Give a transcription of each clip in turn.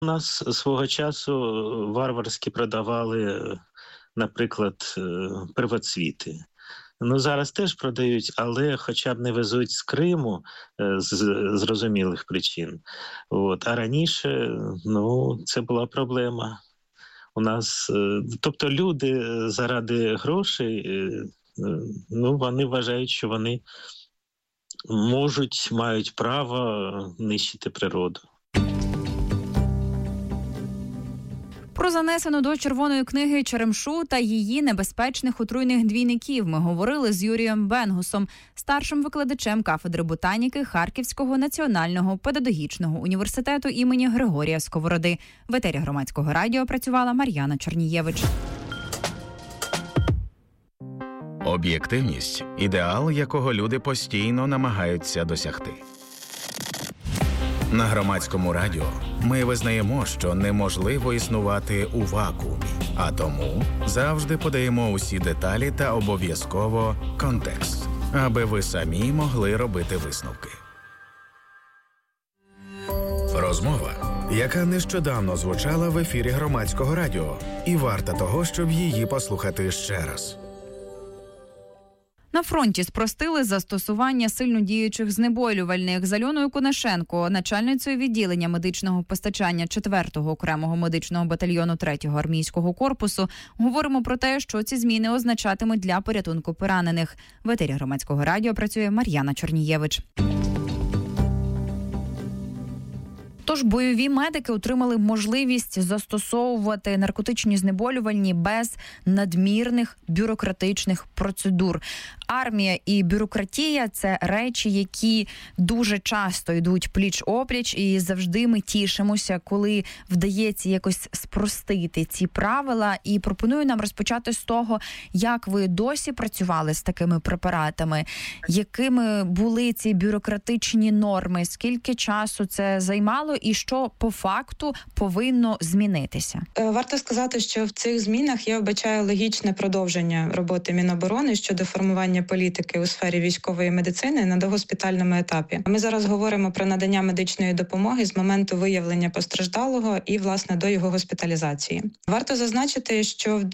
У нас свого часу варварськи продавали, наприклад, первоцвіти. Зараз теж продають, але хоча б не везуть з Криму з зрозумілих причин. А раніше, це була проблема. У нас, тобто люди заради грошей, вони вважають, що вони мають право нищити природу. Про занесену до Червоної книги черемшу та її небезпечних отруйних двійників ми говорили з Юрієм Бенгусом, старшим викладачем кафедри ботаніки Харківського національного педагогічного університету імені Григорія Сковороди. В етері Громадського радіо працювала Мар'яна Чернієвич. Об'єктивність – ідеал, якого люди постійно намагаються досягти. На Громадському радіо ми визнаємо, що неможливо існувати у вакуумі, а тому завжди подаємо усі деталі та обов'язково контекст, аби ви самі могли робити висновки. Розмова, яка нещодавно звучала в ефірі Громадського радіо, і варта того, щоб її послухати ще раз. На фронті спростили застосування сильно діючих знеболювальних. З Альоною Конашенко, начальницею відділення медичного постачання 4-го окремого медичного батальйону 3-го армійського корпусу, говоримо про те, що ці зміни означатимуть для порятунку поранених. В етері Громадського радіо працює Мар'яна Чернієвич. Тож бойові медики отримали можливість застосовувати наркотичні знеболювальні без надмірних бюрократичних процедур. Армія і бюрократія – це речі, які дуже часто йдуть пліч-опліч, і завжди ми тішимося, коли вдається якось спростити ці правила. І пропоную нам розпочати з того, як ви досі працювали з такими препаратами, якими були ці бюрократичні норми, скільки часу це займало і що по факту повинно змінитися? Варто сказати, що в цих змінах я вбачаю логічне продовження роботи Міноборони щодо формування політики у сфері військової медицини на догоспітальному етапі. Ми зараз говоримо про надання медичної допомоги з моменту виявлення постраждалого і, власне, до його госпіталізації. Варто зазначити, що в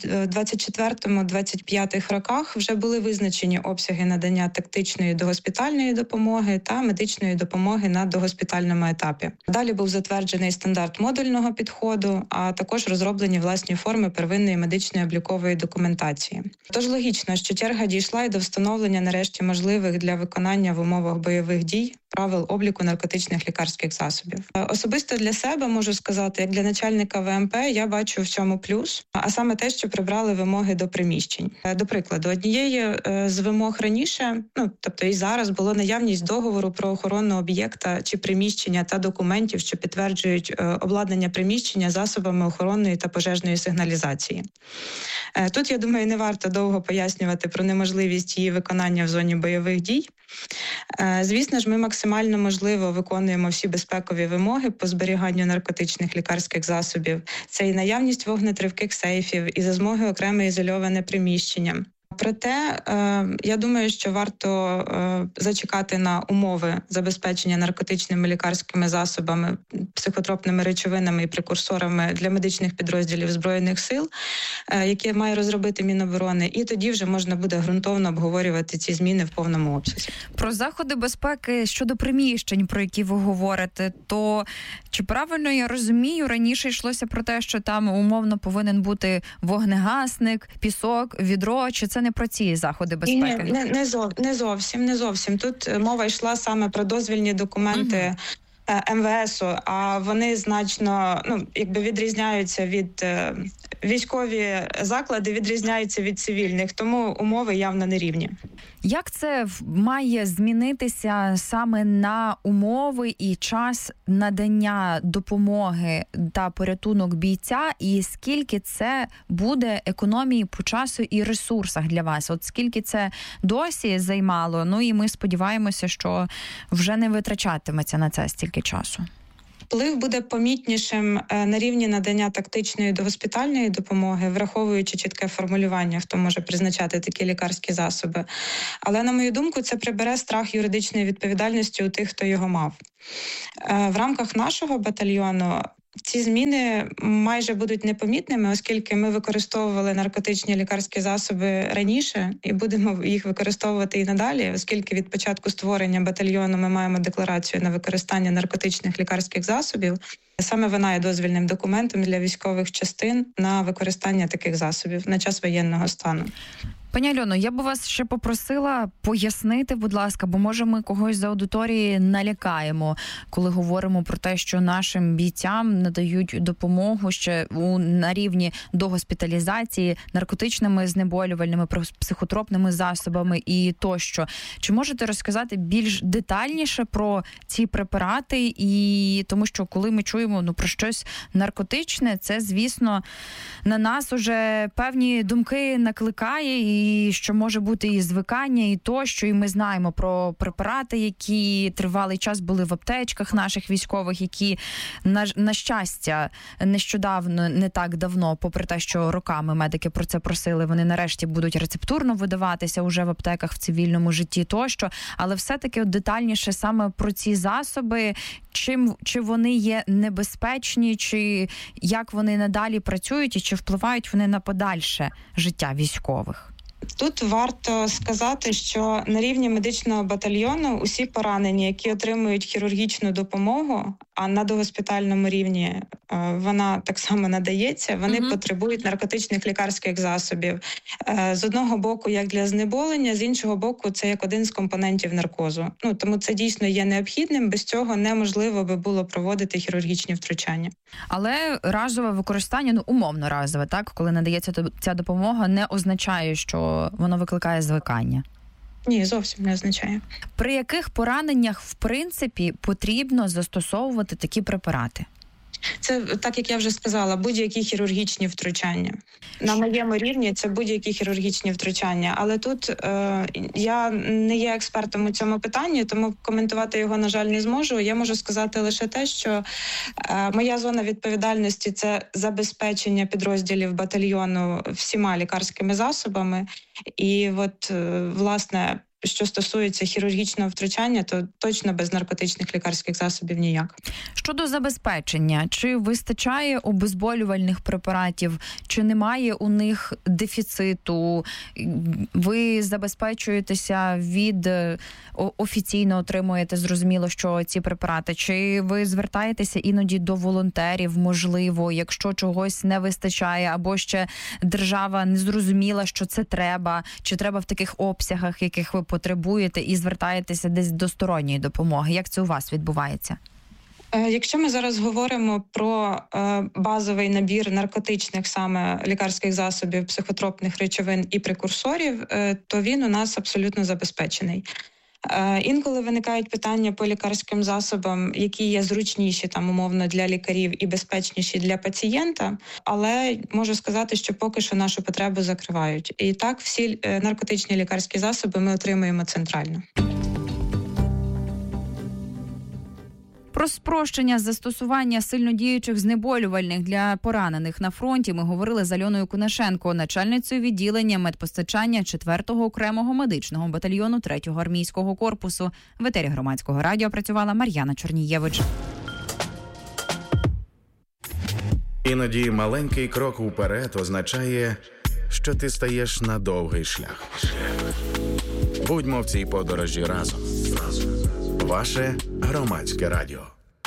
24-25 роках вже були визначені обсяги надання тактичної догоспітальної допомоги та медичної допомоги на догоспітальному етапі. Далі був затверджений стандарт модульного підходу, а також розроблені власні форми первинної медичної облікової документації. Тож логічно, що черга дійшла і до встановлення нарешті можливих для виконання в умовах бойових дій правил обліку наркотичних лікарських засобів. Особисто для себе можу сказати, як для начальника ВМП, я бачу в цьому плюс, а саме те, що прибрали вимоги до приміщень. До прикладу, однією з вимог раніше, тобто і зараз, було наявність договору про охорону об'єкта чи приміщення та документів, що підтверджують обладнання приміщення засобами охоронної та пожежної сигналізації. Тут, я думаю, не варто довго пояснювати про неможливість її виконання в зоні бойових дій. Звісно ж, ми максимально можливо виконуємо всі безпекові вимоги по зберіганню наркотичних лікарських засобів. Це і наявність вогнетривких сейфів, і за змоги окреме ізольоване приміщення. Проте, я думаю, що варто зачекати на умови забезпечення наркотичними лікарськими засобами, психотропними речовинами і прекурсорами для медичних підрозділів Збройних сил, які має розробити Міноборони, і тоді вже можна буде ґрунтовно обговорювати ці зміни в повному обсязі. Про заходи безпеки щодо приміщень, про які ви говорите, то чи правильно я розумію, раніше йшлося про те, що там умовно повинен бути вогнегасник, пісок, відро, чи це не про ці заходи безпеки? Не зовсім. Тут мова йшла саме про дозвільні документи МВСу, а вони значно відрізняються від військові заклади, відрізняються від цивільних, тому умови явно не рівні. Як це має змінитися саме на умови і час надання допомоги та порятунок бійця, і скільки це буде економії по часу і ресурсах для вас? От скільки це досі займало, і ми сподіваємося, що вже не витрачатиметься на це стільки часу. Вплив буде помітнішим на рівні надання тактичної догоспітальної допомоги, враховуючи чітке формулювання, хто може призначати такі лікарські засоби. Але, на мою думку, це прибере страх юридичної відповідальності у тих, хто його мав. В рамках нашого батальйону ці зміни майже будуть непомітними, оскільки ми використовували наркотичні лікарські засоби раніше і будемо їх використовувати і надалі, оскільки від початку створення батальйону ми маємо декларацію на використання наркотичних лікарських засобів. Саме вона є дозвільним документом для військових частин на використання таких засобів на час воєнного стану. Пані Альоно, я б вас ще попросила пояснити, будь ласка, бо може ми когось з аудиторії налякаємо, коли говоримо про те, що нашим бійцям надають допомогу ще на рівні догоспіталізації наркотичними знеболювальними, психотропними засобами і тощо. Чи можете розказати більш детальніше про ці препарати? І тому що коли ми чуємо про щось наркотичне, це, звісно, на нас уже певні думки накликає, і що може бути і звикання, і тощо, і ми знаємо про препарати, які тривалий час були в аптечках наших військових, які, на щастя, нещодавно, не так давно, попри те, що роками медики про це просили, вони нарешті будуть рецептурно видаватися уже в аптеках в цивільному житті тощо, але все-таки детальніше саме про ці засоби, чи вони є небезпечні, чи як вони надалі працюють, і чи впливають вони на подальше життя військових? Тут варто сказати, що на рівні медичного батальйону усі поранені, які отримують хірургічну допомогу, а на догоспітальному рівні вона так само надається, вони потребують наркотичних лікарських засобів. З одного боку, як для знеболення, з іншого боку, це як один з компонентів наркозу. Тому це дійсно є необхідним, без цього неможливо би було проводити хірургічні втручання. Але разове використання, умовно разове, так, коли надається ця допомога, не означає, що воно викликає звикання. Ні, зовсім не означає. При яких пораненнях, в принципі, потрібно застосовувати такі препарати? Це, так як я вже сказала, будь-які хірургічні втручання. На моєму рівні це будь-які хірургічні втручання. Але тут я не є експертом у цьому питанні, тому коментувати його, на жаль, не зможу. Я можу сказати лише те, що моя зона відповідальності – це забезпечення підрозділів батальйону всіма лікарськими засобами. І власне, що стосується хірургічного втручання, то точно без наркотичних лікарських засобів ніяк. Щодо забезпечення, чи вистачає обезболювальних препаратів, чи немає у них дефіциту? Ви забезпечуєтеся офіційно отримуєте, зрозуміло, що ці препарати, чи ви звертаєтеся іноді до волонтерів, можливо, якщо чогось не вистачає, або ще держава не зрозуміла, що це треба, чи треба в таких обсягах, яких ви потребуєте, і звертаєтеся десь до сторонньої допомоги. Як це у вас відбувається? Якщо ми зараз говоримо про базовий набір наркотичних саме лікарських засобів, психотропних речовин і прекурсорів, то він у нас абсолютно забезпечений. Інколи виникають питання по лікарським засобам, які є зручніші умовно для лікарів і безпечніші для пацієнта, але можу сказати, що поки що нашу потребу закривають. І так всі наркотичні лікарські засоби ми отримуємо центрально. Про спрощення застосування сильнодіючих знеболювальних для поранених на фронті ми говорили з Альоною Кунашенко, начальницею відділення медпостачання 4-го окремого медичного батальйону 3-го армійського корпусу. В етері Громадського радіо працювала Мар'яна Чорнієвич. Іноді маленький крок уперед означає, що ти стаєш на довгий шлях. Будьмо в цій подорожі разом. Ваше Громадське радіо.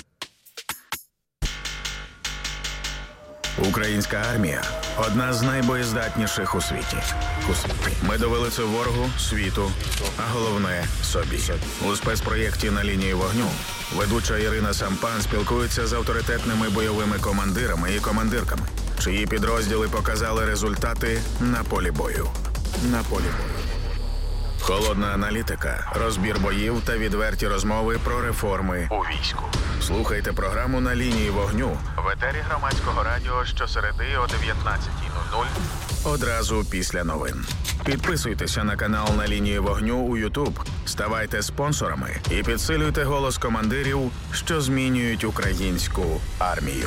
Українська армія – одна з найбоєздатніших у світі. Ми довели це ворогу, світу, а головне – собі. У спецпроєкті «На лінії вогню» ведуча Ірина Сампан спілкується з авторитетними бойовими командирами і командирками, чиї підрозділи показали результати на полі бою. Холодна аналітика, розбір боїв та відверті розмови про реформи у війську. Слухайте програму «На лінії вогню» в етері Громадського радіо щосереди о 19:00 одразу після новин. Підписуйтеся на канал «На лінії вогню» у YouTube, ставайте спонсорами і підсилюйте голос командирів, що змінюють українську армію.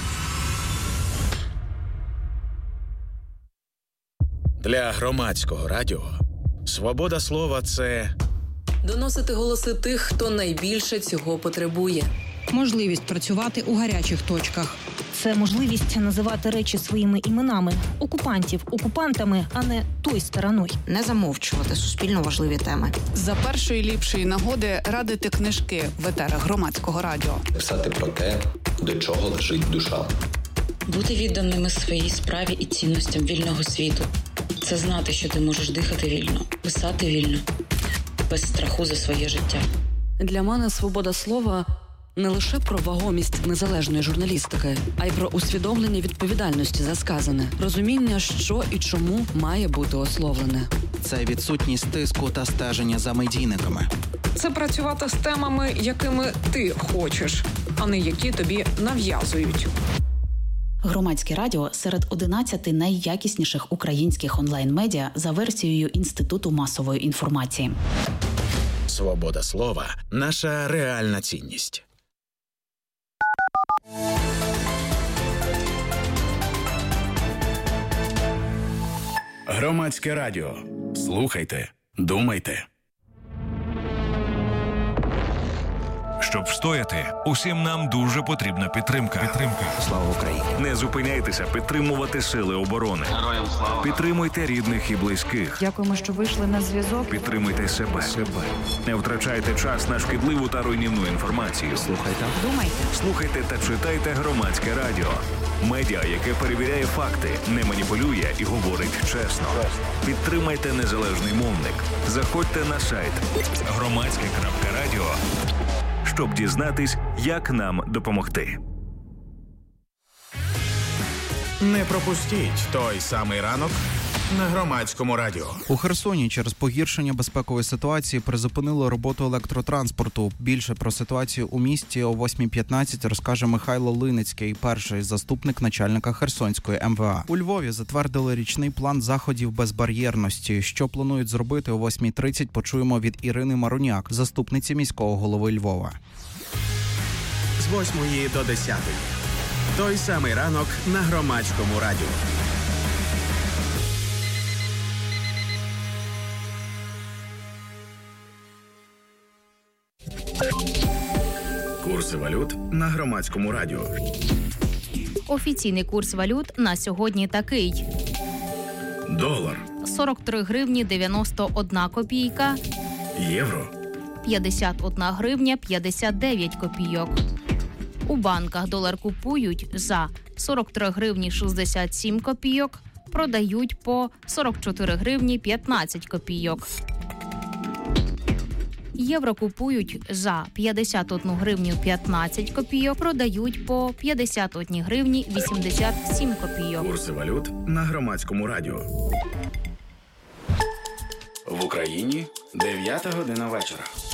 Для Громадського радіо свобода слова – це доносити голоси тих, хто найбільше цього потребує. Можливість працювати у гарячих точках. Це можливість називати речі своїми іменами. Окупантів окупантами, а не той стороною. Не замовчувати суспільно важливі теми. За першої ліпшої нагоди радити книжки в етерах Громадського радіо. Писати про те, до чого лежить душа. Бути відданими своїй справі і цінностям вільного світу. Це знати, що ти можеш дихати вільно, писати вільно, без страху за своє життя. Для мене свобода слова не лише про вагомість незалежної журналістики, а й про усвідомлення відповідальності за сказане, розуміння, що і чому має бути ословлене. Це відсутність тиску та стеження за медійниками. Це працювати з темами, якими ти хочеш, а не які тобі нав'язують. Громадське радіо серед 11 найякісніших українських онлайн-медіа за версією Інституту масової інформації. Свобода слова – наша реальна цінність. Громадське радіо. Слухайте, думайте. Щоб встояти, усім нам дуже потрібна підтримка. Слава Україні! Не зупиняйтеся підтримувати сили оборони. Героям слава! Підтримуйте рідних і близьких. Дякуємо, що вийшли на зв'язок. Підтримуйте себе. Не втрачайте час на шкідливу та руйнівну інформацію. Слухайте. Думайте. Слухайте та читайте Громадське радіо. Медіа, яке перевіряє факти, не маніпулює і говорить чесно. Підтримайте незалежний мовник. Заходьте на сайт громадське.радіо, щоб дізнатись, як нам допомогти. Не пропустіть той самий ранок на Громадському радіо. У Херсоні через погіршення безпекової ситуації призупинили роботу електротранспорту. Більше про ситуацію у місті о 8:15 розкаже Михайло Линицький, перший заступник начальника Херсонської МВА. У Львові затвердили річний план заходів безбар'єрності. Що планують зробити о 8:30, почуємо від Ірини Маруняк, заступниці міського голови Львова. З 8 до 10. Той самий ранок на Громадському радіо. Курси валют на Громадському радіо. Офіційний курс валют на сьогодні такий. Долар. 43 гривні 91 копійка. Євро. 51 гривня 59 копійок. У банках долар купують за 43 гривні 67 копійок, продають по 44 гривні 15 копійок. Євро купують за 51 гривню 15 копійок, продають по 51 гривні 87 копійок. Курси валют на Громадському радіо. В Україні 9 година вечора.